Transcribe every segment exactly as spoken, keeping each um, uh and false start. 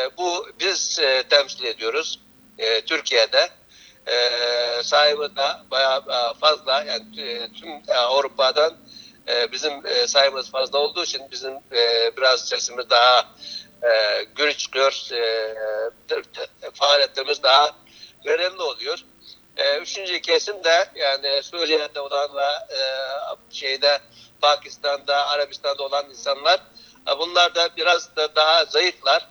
bu biz e, temsil ediyoruz e, Türkiye'de. E, sayımız da bayağı e, fazla. Yani e, tüm e, Avrupa'dan e, bizim e, sayımız fazla olduğu için bizim e, biraz sesimiz daha e, gür çıkıyor. E, faaliyetlerimiz daha önemli oluyor. E, üçüncü kesim de yani Suriye'de olan ve e, şeyde Pakistan'da, Arabistan'da olan insanlar. E, bunlar da biraz da daha zayıflar.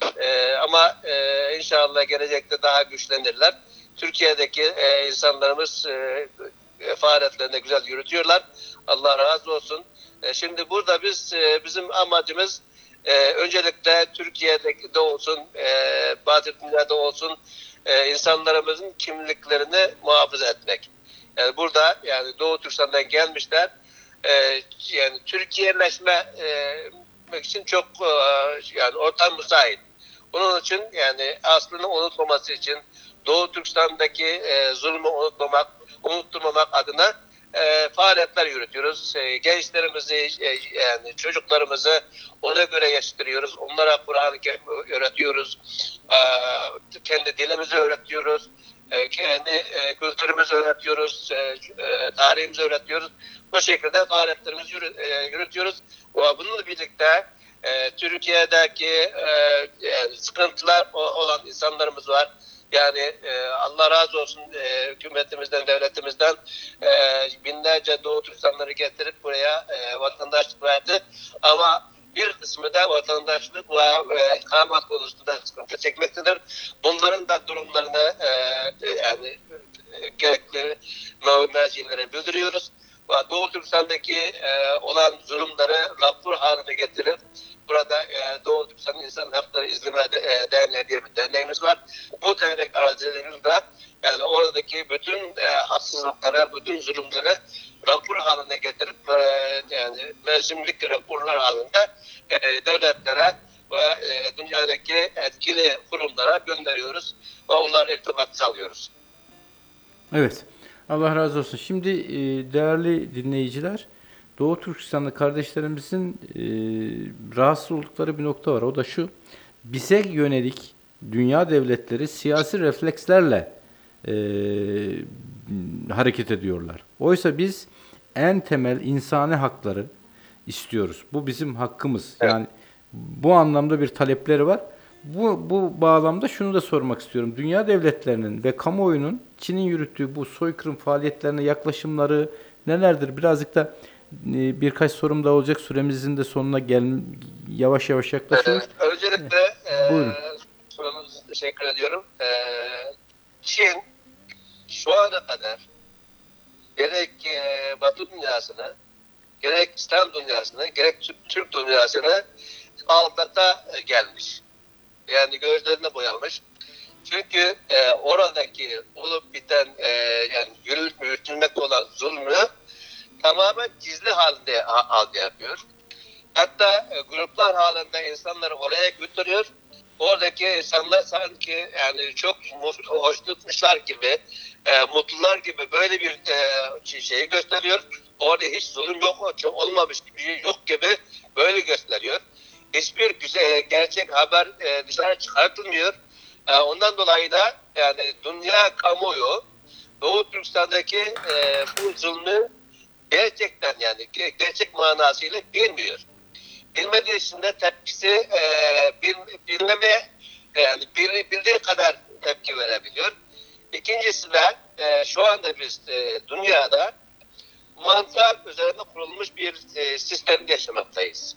E, ama e, inşallah gelecekte daha güçlenirler. Türkiye'deki e, insanlarımız e, faaliyetlerini güzel yürütüyorlar. Allah razı olsun. E, şimdi burada biz e, bizim amacımız e, öncelikle Türkiye'de de olsun, e, Batı dünyada olsun e, insanlarımızın kimliklerini muhafaza etmek. Yani burada yani Doğu Türkistan'dan gelmişler. E, yani Türkiye'leşme e, için çok e, yani ortam müsait. Bunun için yani aslını unutmaması için Doğu Türkistan'daki e, zulmü unutmamak, unutturmamak adına e, faaliyetler yürütüyoruz. E, gençlerimizi, e, yani çocuklarımızı ona göre yetiştiriyoruz. Onlara Kur'an-ı Kerim öğretiyoruz. E, kendi dilimizi öğretiyoruz. E, kendi e, kültürümüzü öğretiyoruz. E, e, tarihimizi öğretiyoruz. Bu şekilde faaliyetlerimizi yürü, e, yürütüyoruz. Bununla birlikte e, Türkiye'deki e, yani sıkıntılar olan insanlarımız var. Yani e, Allah razı olsun e, hükümetimizden, devletimizden e, binlerce Doğu Türkistanları getirip buraya e, vatandaşlık verdi. Ama bir kısmı da vatandaşlık ve ikamet konusunda sıkıntı çekmektedir. Bunların da durumlarını e, yani e, gerekli mercilere bildiriyoruz. Doğu Türkistan'daki e, olan zulümleri rapor haline getirip burada e, Doğu Türkistan İnsan Hakları İzleme e, Derneği diye bir derneğimiz var. Bu dernek aracılığıyla yani oradaki bütün e, haksızlıkları, bütün zulümleri rapor haline getirip e, yani mevsimlik raporlar halinde e, devletlere ve e, dünyadaki etkili kurumlara gönderiyoruz ve onlarla irtibat sağlıyoruz. Evet. Allah razı olsun. Şimdi e, değerli dinleyiciler, Doğu Türkistanlı kardeşlerimizin e, rahatsız oldukları bir nokta var. O da şu: bize yönelik dünya devletleri siyasi reflekslerle e, hareket ediyorlar. Oysa biz en temel insani hakları istiyoruz. Bu bizim hakkımız. Evet. Yani bu anlamda bir talepleri var. Bu, bu bağlamda şunu da sormak istiyorum. Dünya devletlerinin ve kamuoyunun Çin'in yürüttüğü bu soykırım faaliyetlerine yaklaşımları nelerdir? Birazcık da e, birkaç sorum da olacak. Süremizin de sonuna gel yavaş yavaş yaklaşıyoruz. Ee, öncelikle e, Buyurun. sorunuza teşekkür ediyorum. E, Çin şu ana kadar gerek e, Batı dünyasını, gerek İslam dünyasını, gerek Türk dünyasını aldata gelmiş. Yani gözlerine boyanmış. Çünkü e, oradaki olup biten e, yani yürütülmekte olan zulmü tamamen gizli halde halde yapıyor. Hatta e, gruplar halinde insanları oraya götürüyor. Oradaki insanlar sanki yani çok hoşnutmuşlar gibi, e, mutlular gibi böyle bir e, şeyi gösteriyor. Orada hiç zulüm yok, olmamış gibi yok gibi böyle gösteriyor. Hiçbir güzel, gerçek haber e, dışarı çıkartılmıyor. E, ondan dolayı da yani dünya kamuoyu Doğu Türkistan'daki e, bu zulmü gerçekten yani gerçek manasıyla bilmiyor. Bilmediği için de tepkisi e, bil, bilmemeye yani bil, bildiği kadar tepki verebiliyor. İkincisi de e, şu anda biz e, dünyada mantık üzerine kurulmuş bir e, sistem yaşamaktayız.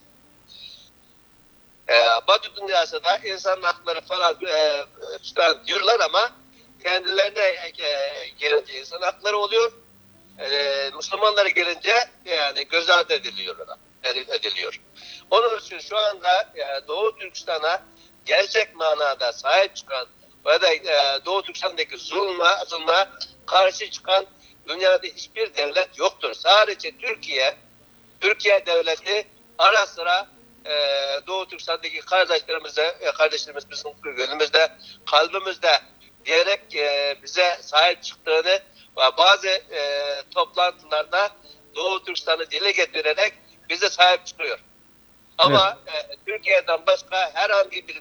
E, Batı dünyasında insan hakları falan e, falan diyorlar ama kendilerine e, gelince insan hakları oluyor. E, Müslümanlara gelince yani göz ardı ediliyorlar. ediliyor. Onun için şu anda e, Doğu Türkistan'a gerçek manada sahip çıkan ve de e, Doğu Türkistan'daki zulme, zulme karşı çıkan dünyada hiçbir devlet yoktur. Sadece Türkiye, Türkiye devleti ara sıra e, Doğu Türkistan'daki kardeşlerimize, e, kardeşlerimiz bizim gönlümüzde, kalbimizde diyerek e, bize sahip çıktığını ve bazı e, toplantılarda Doğu Türkistan'ı dile getirerek bize sahip çıkıyor. Ama Evet. e, Türkiye'den başka herhangi bir